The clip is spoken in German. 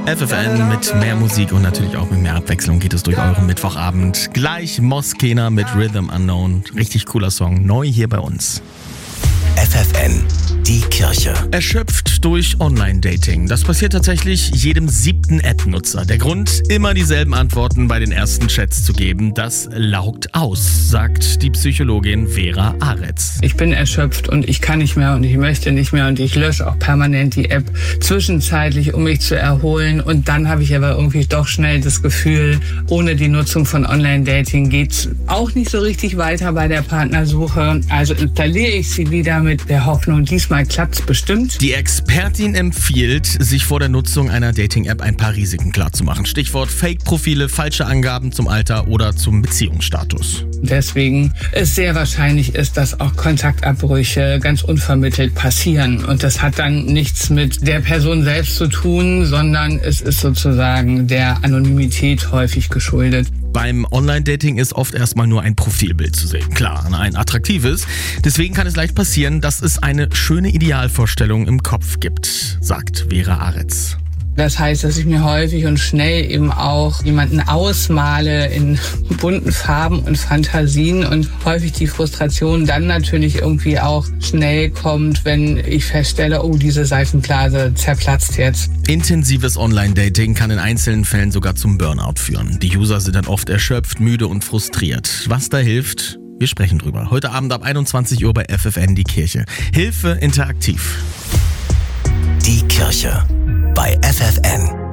FFN mit mehr Musik und natürlich auch mit mehr Abwechslung geht es durch euren Mittwochabend. Gleich Moskena mit Rhythm Unknown. Richtig cooler Song, neu hier bei uns. FFN, die Kirche. Erschöpft durch Online-Dating. Das passiert tatsächlich jedem 7. App-Nutzer. Der Grund, immer dieselben Antworten bei den ersten Chats zu geben. Das laugt aus, sagt die Psychologin Vera Aretz. Ich bin erschöpft und ich kann nicht mehr und ich möchte nicht mehr und ich lösche auch permanent die App zwischenzeitlich, um mich zu erholen. Und dann habe ich aber irgendwie doch schnell das Gefühl, ohne die Nutzung von Online-Dating geht's auch nicht so richtig weiter bei der Partnersuche. Also installiere ich sie wieder mit der Hoffnung, diesmal klappt's bestimmt. Die Expertin empfiehlt, sich vor der Nutzung einer Dating-App ein paar Risiken klarzumachen. Stichwort Fake-Profile, falsche Angaben zum Alter oder zum Beziehungsstatus. Deswegen es sehr wahrscheinlich ist, dass auch Kontaktabbrüche ganz unvermittelt passieren. Und das hat dann nichts mit der Person selbst zu tun, sondern es ist sozusagen der Anonymität häufig geschuldet. Beim Online-Dating ist oft erstmal nur ein Profilbild zu sehen. Klar, ein attraktives. Deswegen kann es leicht passieren, dass es eine schöne Idealvorstellung im Kopf gibt, sagt Vera Aretz. Das heißt, dass ich mir häufig und schnell eben auch jemanden ausmale in bunten Farben und Fantasien und häufig die Frustration dann natürlich irgendwie auch schnell kommt, wenn ich feststelle, oh, diese Seifenblase zerplatzt jetzt. Intensives Online-Dating kann in einzelnen Fällen sogar zum Burnout führen. Die User sind dann oft erschöpft, müde und frustriert. Was da hilft? Wir sprechen drüber. Heute Abend ab 21 Uhr bei FFN die Kirche. Hilfe interaktiv. Die Kirche bei FFN.